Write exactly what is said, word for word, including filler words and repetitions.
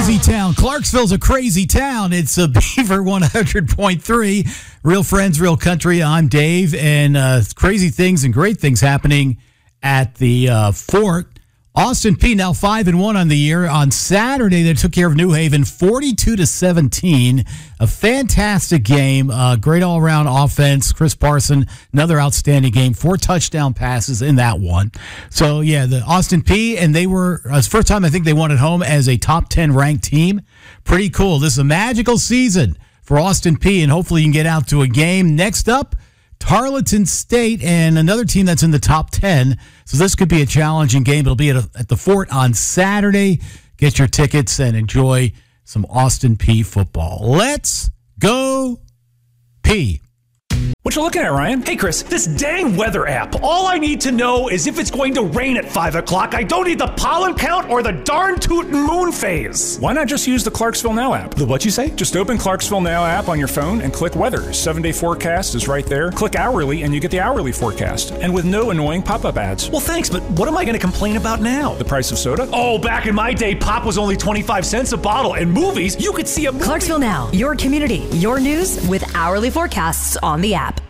crazy town. Clarksville's a crazy town. It's a Beaver one hundred point three. Real friends, real country. I'm Dave, and uh, crazy things and great things happening at the uh, fort. Austin Peay now five and one on the year. On Saturday, they took care of New Haven, forty-two to seventeen. A fantastic game. Uh, great all around offense. Chris Parson, another outstanding game. Four touchdown passes in that one. So yeah, the Austin Peay, and they were uh, it's the first time I think they won at home as a top ten ranked team. Pretty cool. This is a magical season for Austin Peay, and hopefully you can get out to a game. Next up, Tarleton State and another team that's in the top ten. So this could be a challenging game. It'll be at, a, at the Fort on Saturday. Get your tickets and enjoy some Austin Peay football. Let's go Peay. What you looking at, Ryan? Hey, Chris, this dang weather app. All I need to know is if it's going to rain at five o'clock. I don't need the pollen count or the darn tootin' moon phase. Why not just use the Clarksville Now app? The what you say? Just open Clarksville Now app on your phone and click weather. Seven-day forecast is right there. Click hourly and you get the hourly forecast. And with no annoying pop-up ads. Well, thanks, but what am I going to complain about now? The price of soda? Oh, back in my day, pop was only twenty-five cents a bottle. And movies, you could see a movie. Clarksville Now, your community, your news with hourly forecasts on the app.